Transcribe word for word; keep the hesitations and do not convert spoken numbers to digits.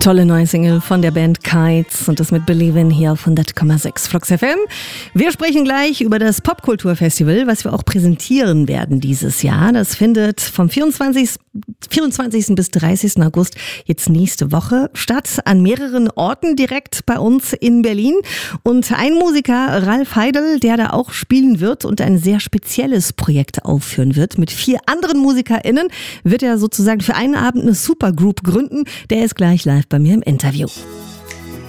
Tolle neue Single von der Band Kites und das mit Believin' hier auf hundert Komma sechs Flux F M. Wir sprechen gleich über das Popkulturfestival, was wir auch präsentieren werden dieses Jahr. Das findet vom vierundzwanzigsten bis dreißigsten August jetzt nächste Woche statt, an mehreren Orten direkt bei uns in Berlin. Und ein Musiker, Ralf Heidel, der da auch spielen wird und ein sehr spezielles Projekt aufführen wird. Mit vier anderen MusikerInnen wird er sozusagen für einen Abend eine Supergroup gründen. Der ist gleich live bei mir im Interview.